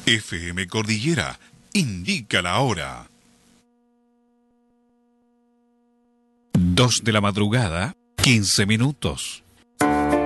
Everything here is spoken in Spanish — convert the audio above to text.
FM Cordillera indica la hora. 2 de la madrugada, 15 minutos.